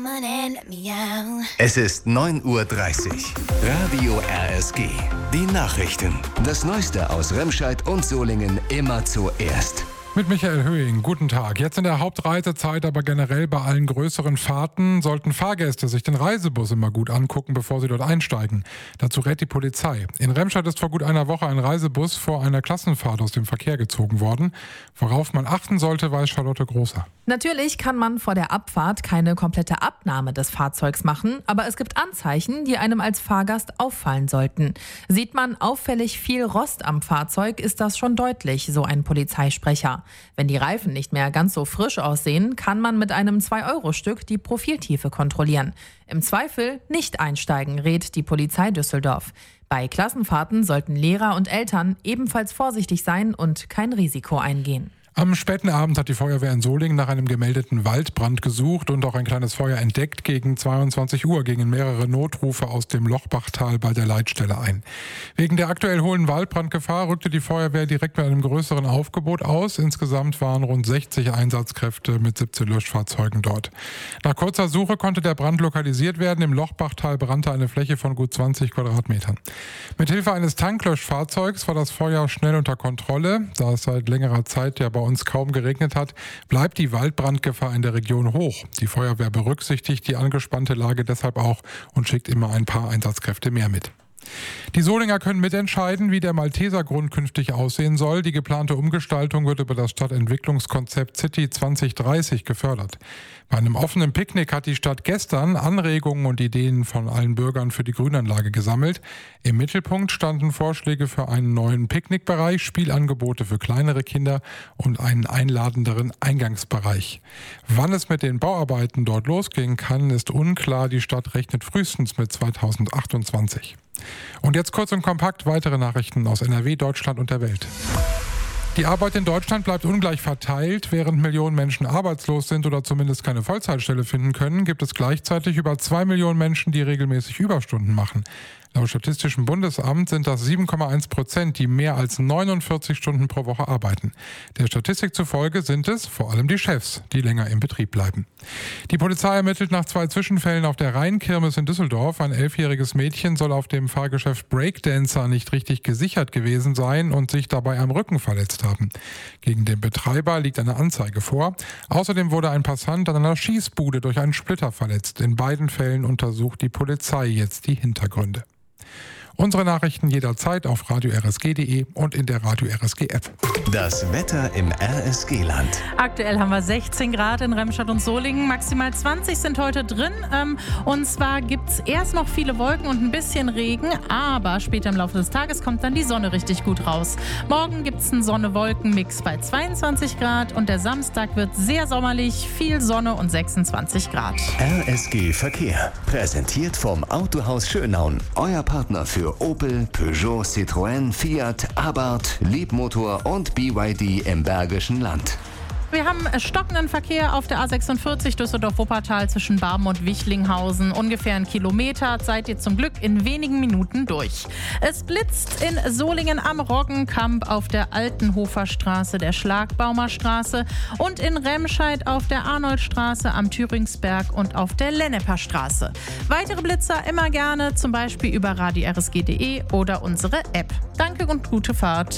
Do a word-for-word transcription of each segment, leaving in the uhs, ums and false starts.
Es ist neun Uhr dreißig. Radio R S G. Die Nachrichten. Das Neueste aus Remscheid und Solingen immer zuerst. Mit Michael Höhing, guten Tag. Jetzt in der Hauptreisezeit, aber generell bei allen größeren Fahrten sollten Fahrgäste sich den Reisebus immer gut angucken, bevor sie dort einsteigen. Dazu rät die Polizei. In Remscheid ist vor gut einer Woche ein Reisebus vor einer Klassenfahrt aus dem Verkehr gezogen worden. Worauf man achten sollte, weiß Charlotte Großer. Natürlich kann man vor der Abfahrt keine komplette Abnahme des Fahrzeugs machen, aber es gibt Anzeichen, die einem als Fahrgast auffallen sollten. Sieht man auffällig viel Rost am Fahrzeug, ist das schon deutlich, so ein Polizeisprecher. Wenn die Reifen nicht mehr ganz so frisch aussehen, kann man mit einem zwei Euro Stück die Profiltiefe kontrollieren. Im Zweifel nicht einsteigen, rät die Polizei Düsseldorf. Bei Klassenfahrten sollten Lehrer und Eltern ebenfalls vorsichtig sein und kein Risiko eingehen. Am späten Abend hat die Feuerwehr in Solingen nach einem gemeldeten Waldbrand gesucht und auch ein kleines Feuer entdeckt. Gegen zweiundzwanzig Uhr gingen mehrere Notrufe aus dem Lochbachtal bei der Leitstelle ein. Wegen der aktuell hohen Waldbrandgefahr rückte die Feuerwehr direkt mit einem größeren Aufgebot aus. Insgesamt waren rund sechzig Einsatzkräfte mit siebzehn Löschfahrzeugen dort. Nach kurzer Suche konnte der Brand lokalisiert werden. Im Lochbachtal brannte eine Fläche von gut zwanzig Quadratmetern. Mithilfe eines Tanklöschfahrzeugs war das Feuer schnell unter Kontrolle. Da es seit längerer Zeit ja bei uns kaum geregnet hat, bleibt die Waldbrandgefahr in der Region hoch. Die Feuerwehr berücksichtigt die angespannte Lage deshalb auch und schickt immer ein paar Einsatzkräfte mehr mit. Die Solinger können mitentscheiden, wie der Maltesergrund künftig aussehen soll. Die geplante Umgestaltung wird über das Stadtentwicklungskonzept City zwanzig dreißig gefördert. Bei einem offenen Picknick hat die Stadt gestern Anregungen und Ideen von allen Bürgern für die Grünanlage gesammelt. Im Mittelpunkt standen Vorschläge für einen neuen Picknickbereich, Spielangebote für kleinere Kinder und einen einladenderen Eingangsbereich. Wann es mit den Bauarbeiten dort losgehen kann, ist unklar. Die Stadt rechnet frühestens mit zweitausendachtundzwanzig. Und jetzt kurz und kompakt weitere Nachrichten aus N R W, Deutschland und der Welt. Die Arbeit in Deutschland bleibt ungleich verteilt. Während Millionen Menschen arbeitslos sind oder zumindest keine Vollzeitstelle finden können, gibt es gleichzeitig über zwei Millionen Menschen, die regelmäßig Überstunden machen. Laut Statistischem Bundesamt sind das sieben Komma eins Prozent, die mehr als neunundvierzig Stunden pro Woche arbeiten. Der Statistik zufolge sind es vor allem die Chefs, die länger im Betrieb bleiben. Die Polizei ermittelt nach zwei Zwischenfällen auf der Rheinkirmes in Düsseldorf. Ein elfjähriges Mädchen soll auf dem Fahrgeschäft Breakdancer nicht richtig gesichert gewesen sein und sich dabei am Rücken verletzt haben. Gegen den Betreiber liegt eine Anzeige vor. Außerdem wurde ein Passant an einer Schießbude durch einen Splitter verletzt. In beiden Fällen untersucht die Polizei jetzt die Hintergründe. Unsere Nachrichten jederzeit auf radio r s g punkt d e und in der Radio R S G App. Das Wetter im R S G-Land. Aktuell haben wir sechzehn Grad in Remscheid und Solingen. Maximal zwanzig sind heute drin. Und zwar gibt es erst noch viele Wolken und ein bisschen Regen. Aber später im Laufe des Tages kommt dann die Sonne richtig gut raus. Morgen gibt es einen Sonne-Wolken-Mix bei zweiundzwanzig Grad. Und der Samstag wird sehr sommerlich. Viel Sonne und sechsundzwanzig Grad. R S G Verkehr. Präsentiert vom Autohaus Schönaun. Euer Partner für Opel, Peugeot, Citroën, Fiat, Abarth, Leapmotor und B Y D im Bergischen Land. Wir haben stockenden Verkehr auf der A sechsundvierzig Düsseldorf-Wuppertal zwischen Barmen und Wichlinghausen. Ungefähr einen Kilometer, seid ihr zum Glück in wenigen Minuten durch. Es blitzt in Solingen am Roggenkamp auf der Altenhofer Straße, der Schlagbaumer Straße und in Remscheid auf der Arnoldstraße, am Thüringsberg und auf der Lenneper Straße. Weitere Blitzer immer gerne, zum Beispiel über radio r s g punkt d e oder unsere App. Danke und gute Fahrt.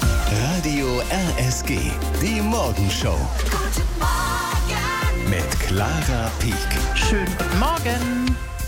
Radio R S G, die Morgenshow. Guten Morgen. Mit Clara Pieck. Schönen guten Morgen.